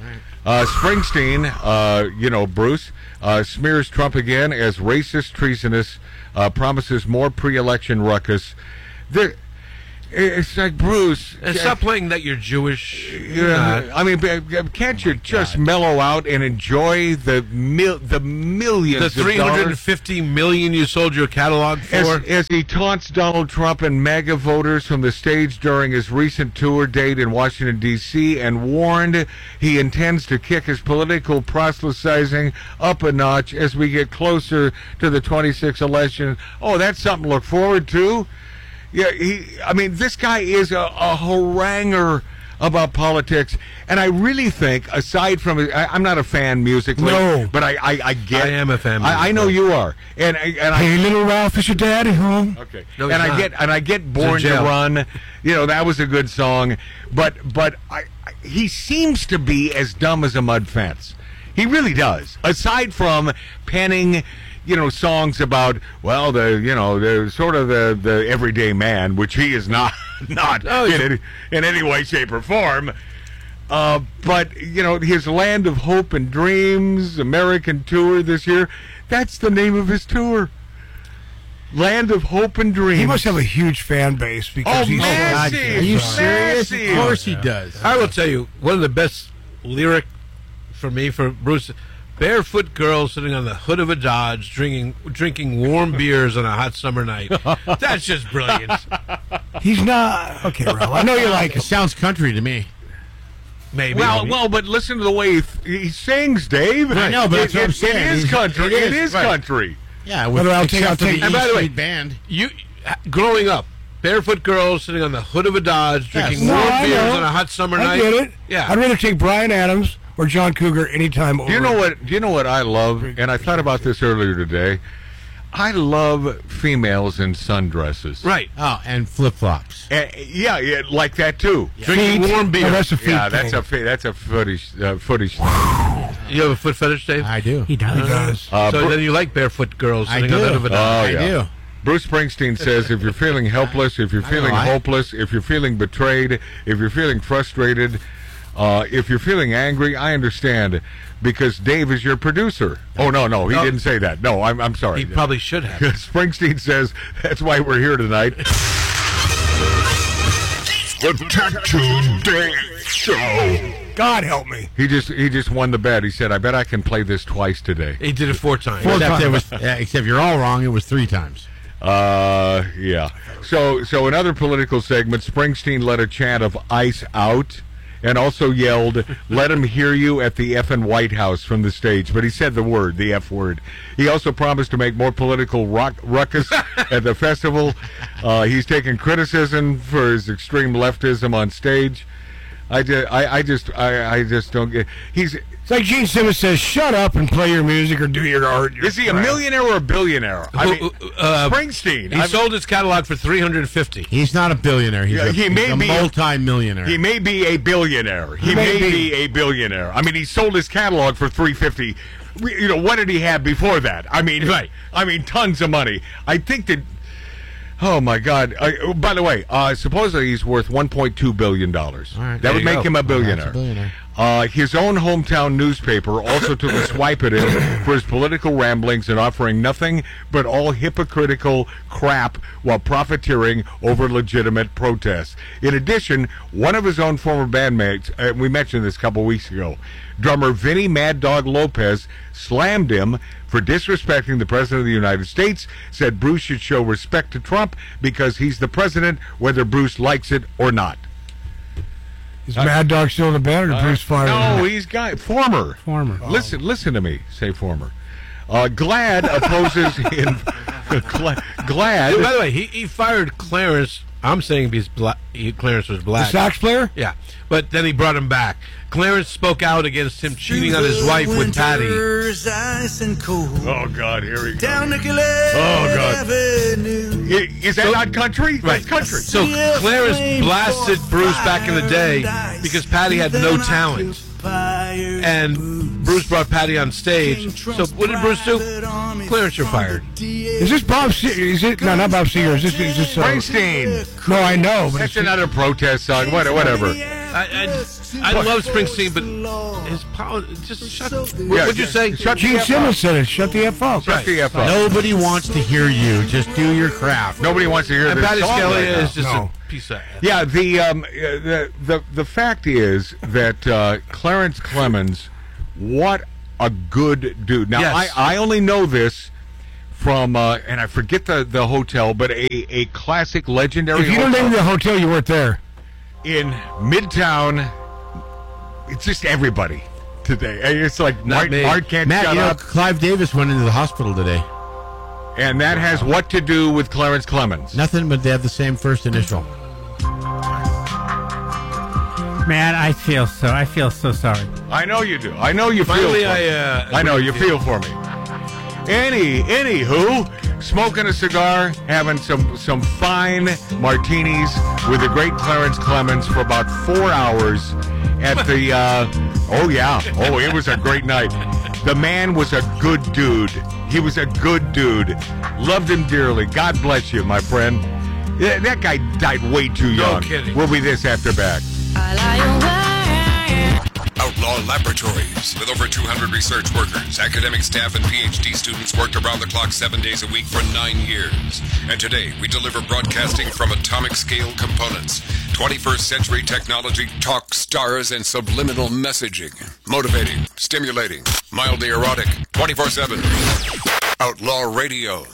Uh, Springsteen, uh, you know, Bruce, uh, smears Trump again as racist, treasonous, uh, promises more pre-election ruckus. There, it's like, Bruce... And stop playing that you're Jewish. You're Yeah, not. I mean, b- b- can't you just mellow out and enjoy the mil- the millions The of three dollars? hundred fifty million you sold your catalog for. As, as he taunts Donald Trump and MAGA voters from the stage during his recent tour date in Washington, D C, and warned he intends to kick his political proselytizing up a notch as we get closer to the twenty-sixth election. Oh, that's something to look forward to. Yeah, he. I mean, this guy is a, a haranguer about politics, and I really think, aside from, I, I'm not a fan musically, No. but I, I, I get. I am a fan I, I know musically. you are, and I- and I. Hey, little Ralph, is your daddy home? Okay. No, and he's I not. get and I get in Born to jail. Run. You know, that was a good song, but but I, I, he seems to be as dumb as a mud fence. He really does. Aside from penning, you know, songs about, well, the you know the sort of the, the everyday man, which he is not not Oh, in, he's- any, in any way, shape, or form. Uh, but you know, his Land of Hope and Dreams American tour this year. That's the name of his tour. Land of Hope and Dreams. He must have a huge fan base because Oh, he's massive! Are you serious? Massive! Of course he does. I will tell you, one of the best lyric for me, for Bruce, barefoot girl sitting on the hood of a Dodge drinking drinking warm beers on a hot summer night. That's just brilliant. he's not okay, Ralph. I know you like It him. sounds country to me. Maybe. Well, maybe. well, but listen to the way he, th- he sings, Dave. I know, but It- that's what I'm it- saying. It is He's- country. it It is, is right. country. Yeah, with, Well, I'll take- except I'll for take- the And by E the way, Street band. you growing up, barefoot girl sitting on the hood of a Dodge drinking No, warm I beers know. on a hot summer I night. get it. Yeah. I'd rather take Brian Adams or John Cougar anytime over. Do you know what? Do you know what I love? And I thought about this earlier today. I love females in sundresses. Right. Oh, and flip flops. Uh, yeah, yeah, like that too. Drinking warm beer. Oh, that's a feet Yeah, that's thing. a fe- that's a footish uh, footish. You have a foot fetish, Dave? I do. He does. He does. Uh, so Bru- then you like barefoot girls I sitting do. on the hood of a Oh, Dodge. I yeah. do. Bruce Springsteen says, if you're feeling helpless, if you're feeling I- hopeless, if you're feeling betrayed, if you're feeling frustrated, uh, if you're feeling angry, I understand, because Dave is your producer. Oh, no, no, he No. didn't say that. No, I'm, I'm sorry. He probably should have. Springsteen says that's why we're here tonight. The Tattoo Dave Show. God help me. He just he just won the bet. He said, I bet I can play this twice today. He did it four times. Four except, it was, yeah, except you're all wrong. It was three times. Uh, yeah. So, so another political segment, Springsteen let a chant of "Ice Out," and also yelled, "Let him hear you" at the effing White House from the stage. But he said the word, the F word. He also promised to make more political rock, ruckus at the festival. Uh, he's taken criticism for his extreme leftism on stage. I just, I, I just, I, I just don't get. He's. It's like Gene Simmons says, "Shut up and play your music or do your art." your Is he a crap." millionaire or a billionaire? I mean, Uh, Springsteen. He I- sold his catalog for three hundred fifty. He's not a billionaire. He's Yeah, a, he may he's a be- multi-millionaire. He may be a billionaire. He, may, may be. be. a billionaire. I mean, he sold his catalog for three fifty. You know, what did he have before that? I mean, Right. I mean, tons of money. I think that. Oh my God! I, oh, by the way, uh, supposedly he's worth one point two billion dollars. All right, that there would you make go. him a That's billionaire. a billionaire. Uh, his own hometown newspaper also took a swipe at him for his political ramblings and offering nothing but all hypocritical crap while profiteering over legitimate protests. In addition, one of his own former bandmates, uh, we mentioned this a couple weeks ago, drummer Vinny Mad Dog Lopez slammed him for disrespecting the President of the United States, said Bruce should show respect to Trump because he's the president, whether Bruce likes it or not. Is Mad Dog still in the band or did Bruce fired him? No, he's got former. Former. Listen, listen to me. Say former. Uh, Glad opposes in Gla- Glad. By the way, he, he fired Clarence. I'm saying because bla- he, Clarence was The black. sax player? Yeah, but then he brought him back. Clarence spoke out against him cheating on his wife with Patty. Ice and cold. Oh God, here he Down goes. Nicollet Oh God, Avenue. I- is that not country? Right. That's country. So Clarence blasted Bruce back in the day because Patty had no talent. And Bruce brought Patty on stage. So what did Bruce do? Clarence, you're fired. Is this Bob Seger? Is it no, not Bob Seger? Is this, is this uh, Springsteen. No, I know, but That's it's, another protest song. What, whatever. I, I, I love Springsteen, but his power. Just shut. What Yeah, would you say? Shut Gene the F Simmons up. said it. Shut the F up. Shut the F up. Nobody wants to hear you. Just do your craft. Nobody wants to hear And this Patty song Scalia right now. is just No. a piece of ass. Yeah, the um, uh, the the the fact is that uh, Clarence Clemens, what a good dude. Now Yes. I, I only know this from uh, and I forget the, the hotel, but a, a classic legendary If you don't hotel name the hotel, you weren't there. in Midtown. It's just everybody today. It's like Not Mark, me. Mark can't Matt, shut you know, up, Clive Davis went into the hospital today. and that has what to do with Clarence Clemens. Nothing, but they have the same first initial. Man, I feel so. I feel so sorry. I know you do. I know you Finally, feel. For I, me. uh, I know you feel for me. Any, anywho, smoking a cigar, having some some fine martinis with the great Clarence Clemens for about four hours at the. Uh, oh yeah, oh it was a great night. The man was a good dude. He was a good dude. Loved him dearly. God bless you, my friend. Yeah, that guy died way too No young. kidding. We'll be this after back. Outlaw Laboratories. With over two hundred research workers, academic staff, and PhD students worked around the clock seven days a week for nine years. And today, we deliver broadcasting from atomic scale components, twenty-first century technology, talk, stars, and subliminal messaging. Motivating, stimulating, mildly erotic, twenty-four seven. Outlaw Radio.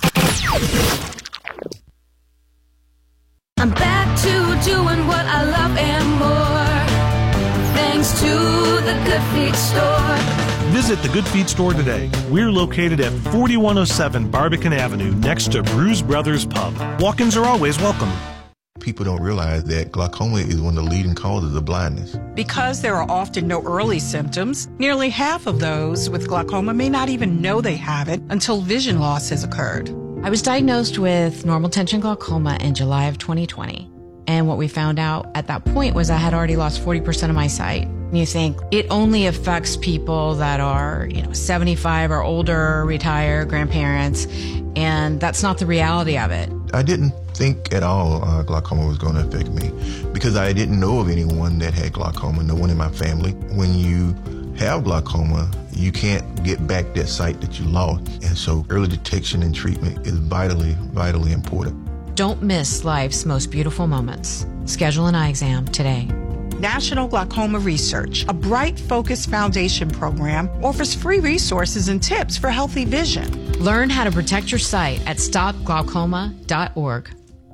I'm back to doing what I love and more. Thanks to the Good Feet Store. Visit the Good Feet Store today. We're located at forty-one oh seven Barbican Avenue next to Bruise Brothers Pub. Walk-ins are always welcome. People don't realize that glaucoma is one of the leading causes of blindness. Because there are often no early symptoms, nearly half of those with glaucoma may not even know they have it until vision loss has occurred. I was diagnosed with normal tension glaucoma in July of twenty twenty. And what we found out at that point was I had already lost forty percent of my sight. You think it only affects people that are, you know, seventy-five or older, retired, grandparents, and that's not the reality of it. I didn't think at all uh, glaucoma was going to affect me because I didn't know of anyone that had glaucoma, no one in my family. When you have glaucoma, you can't get back that sight that you lost. And so early detection and treatment is vitally, vitally important. Don't miss life's most beautiful moments. Schedule an eye exam today. National Glaucoma Research, a Bright Focus Foundation program, offers free resources and tips for healthy vision. Learn how to protect your sight at stop glaucoma dot org.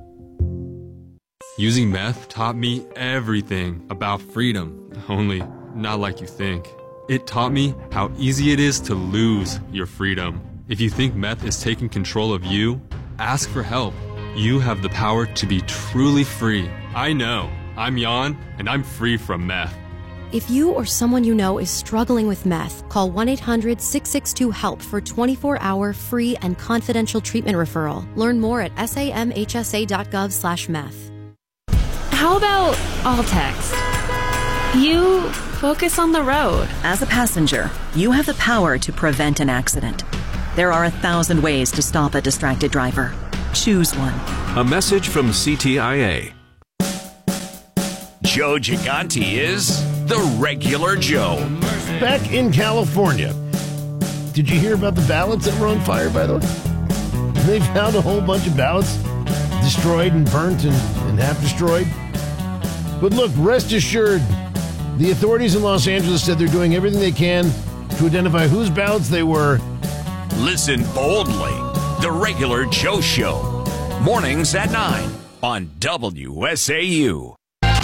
Using meth taught me everything about freedom, only not like you think. It taught me how easy it is to lose your freedom. If you think meth is taking control of you, ask for help. You have the power to be truly free. I know. I'm Jan, and I'm free from meth. If you or someone you know is struggling with meth, call one eight hundred six six two HELP for twenty-four hour free and confidential treatment referral. Learn more at samhsa.gov slash meth. How about all text? You focus on the road. As a passenger, you have the power to prevent an accident. There are a thousand ways to stop a distracted driver. Choose one. A message from C T I A. Joe Gigante is the regular Joe. Back in California, did you hear about the ballots that were on fire, by the way? They found a whole bunch of ballots destroyed and burnt and, and half destroyed. But look, rest assured, the authorities in Los Angeles said they're doing everything they can to identify whose ballots they were. Listen boldly. The Regular Joe Show. Mornings at nine on W S A U.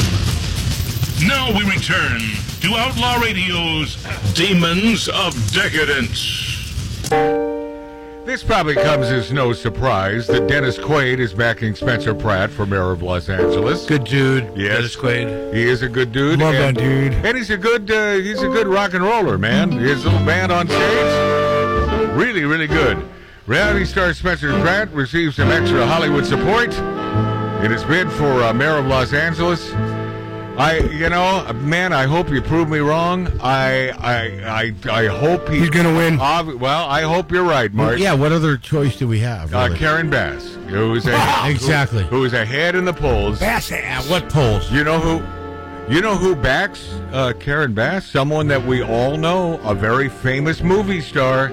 Now we return to Outlaw Radio's Demons of Decadence. This probably comes as no surprise that Dennis Quaid is backing Spencer Pratt for mayor of Los Angeles. Good dude, yes. Dennis Quaid. He is a good dude. Love and, that dude. And he's a good, uh, he's a good rock and roller, man. His little band on stage, really, really good. Reality star Spencer Pratt receives some extra Hollywood support in his bid for uh, mayor of Los Angeles. I, you know, man, I hope you prove me wrong. I, I, I, I hope he, he's going to win. Uh, well, I hope you're right, Mark. Yeah. What other choice do we have? Uh, Really? Karen Bass, who is a, exactly who, who is ahead in the polls. Bass ass. What polls? You know who? You know who backs uh, Karen Bass? Someone that we all know, a very famous movie star,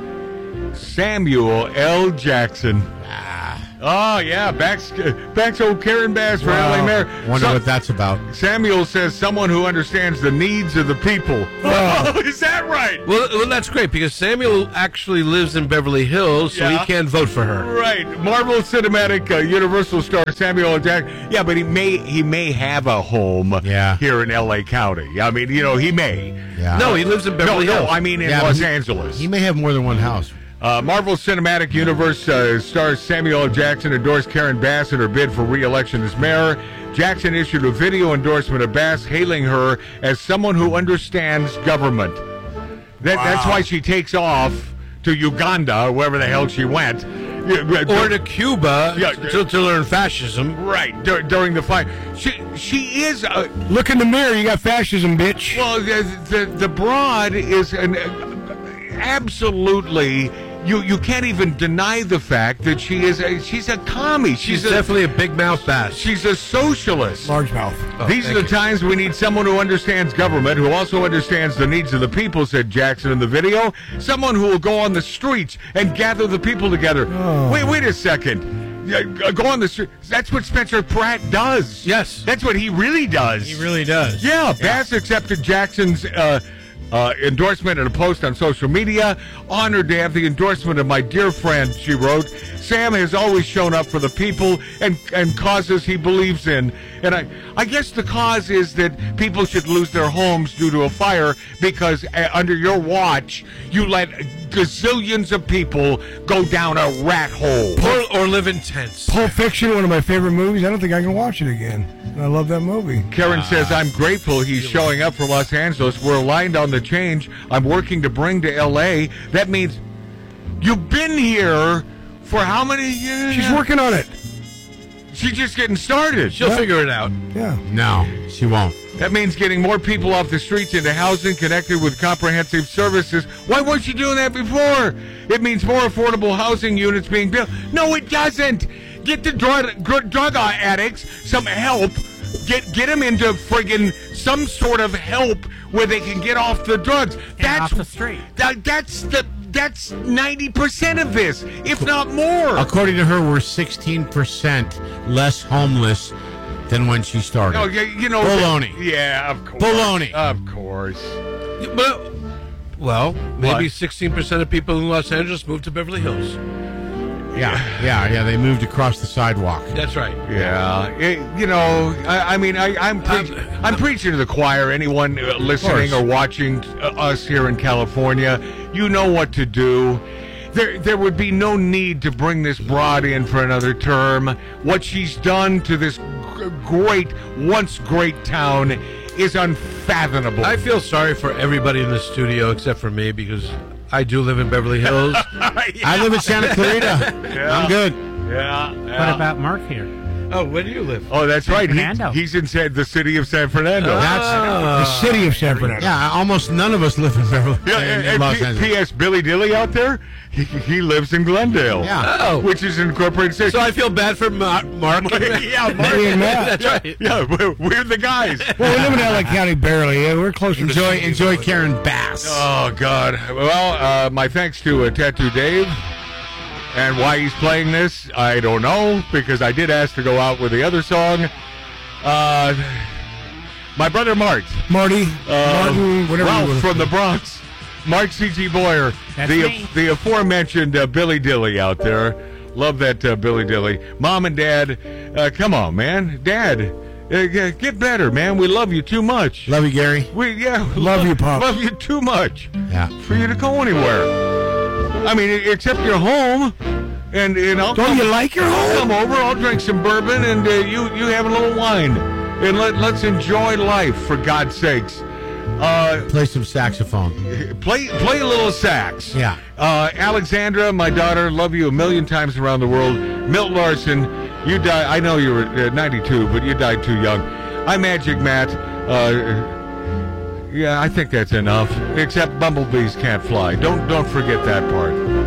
Samuel L. Jackson. Oh, yeah, backs, backs old Karen Bass for Wow. L A mayor. Wonder So- what that's about. Samuel says someone who understands the needs of the people. Oh, is that right? Well, well, that's great because Samuel actually lives in Beverly Hills, so Yeah. he can't vote for her. Right, Marvel Cinematic uh, Universal star Samuel L. Jackson. Yeah, but he may he may have a home Yeah. here in L A County. I mean, you know, he may. Yeah. No, he lives in Beverly no, Hills. no, I mean in Yeah, but Los he- Angeles. He may have more than one house. Uh, Marvel Cinematic Universe uh, stars Samuel L. Jackson endorsed Karen Bass in her bid for re-election as mayor. Jackson issued a video endorsement of Bass, hailing her as someone who understands government. That, That's why she takes off to Uganda, or wherever the hell she went. Or to Cuba Yeah. to, to learn fascism. Right, dur- during the fight. She, she is... A, Look in the mirror, you got fascism, bitch. well, the, the, the broad is an... Absolutely... You you can't even deny the fact that she is a she's a commie. She's, She's a, definitely a big mouth bass. she's a socialist. Large mouth. Oh, These are thank the you. times we need someone who understands government, who also understands the needs of the people, said Jackson in the video. Someone who will go on the streets and gather the people together. Oh. Wait, wait a second. Yeah, go on the street. That's what Spencer Pratt does. Yes. That's what he really does. He really does. Yeah, Bass accepted Jackson's uh, uh, endorsement in a post on social media. Honored to have the endorsement of my dear friend, she wrote. Sam has always shown up for the people and, and causes he believes in. And I, I guess the cause is that people should lose their homes due to a fire because uh, under your watch, you let gazillions of people go down a rat hole. Or, or live in tents. Pulp Fiction, one of my favorite movies. I don't think I can watch it again. I love that movie. Karen says, I'm grateful he's showing up for Los Angeles. We're aligned on the change I'm working to bring to L A. That means you've been here for how many years? She's working on it. She's just getting started. She'll Yeah. figure it out. Yeah. No, she won't. That means getting more people off the streets into housing connected with comprehensive services. Why weren't you doing that before? It means more affordable housing units being built. No, it doesn't. Get the drug, drug addicts some help. Get get them into friggin' some sort of help where they can get off the drugs. That's off the street. That, that's the that's ninety percent of this, if not more. According to her, we're sixteen percent less homeless than when she started. Oh, yeah, you know, baloney. Yeah, of course. Baloney. Of course. But, well, maybe What? sixteen percent of people in Los Angeles moved to Beverly Hills. Yeah, yeah, yeah. They moved across the sidewalk. That's right. Yeah, it- you know, I, I mean, I, I'm preach, I'm preaching to the choir. Anyone uh, listening or watching uh, us here in California, you know what to do. There, there would be no need to bring this broad in for another term. What she's done to this g- great, once great town is unfathomable. I feel sorry for everybody in the studio except for me because I do live in Beverly Hills. I live in Santa Clarita. Yeah. I'm good. Yeah, What yeah. about Mark here? Oh, where do you live? Oh, that's right. He- Fernando. he's in San, the city of San Fernando. That's The city of San Fernando. yeah. Almost none of us live in Beverly. Yeah, in, and, in and Los P- Angeles. P S Billy Dilly out there, he, he lives in Glendale. Yeah. Oh. Which is an incorporated city. So I feel bad for Ma- Mark. yeah, Mark. Me and Matt. That's right. Yeah, we're, we're the guys. Well, we live in L A County barely. Yeah, we're closer Enjoy, to enjoy Karen Bass. Oh, God. Well, uh, my thanks to uh, Tattoo Dave. And why he's playing this, I don't know, because I did ask to go out with the other song. Uh, my brother Mart. Marty, Uh, Martin, whatever you Ralph wanna from say. the Bronx. Mark C G. Boyer. That's the, me. the aforementioned uh, Billy Dilly out there. Love that uh, Billy Dilly. Mom and Dad, uh, come on, man. Dad, uh, g- get better, man. We love you too much. Love you, Gary. We yeah, Love you, Pop. Love you too much Yeah. for you to go anywhere. I mean, except you're home, and and I'll Don't come, you like your home? come over. I'll drink some bourbon, and uh, you you have a little wine, and let let's enjoy life for God's sakes. Uh, Play some saxophone. play play a little sax. Yeah. Uh, Alexandra, my daughter, love you a million times around the world. Milt Larson, you died. I know you were uh, ninety-two, but you died too young. I'm Magic Matt. Uh, yeah, I think that's enough. Except bumblebees can't fly. Don't don't forget that part.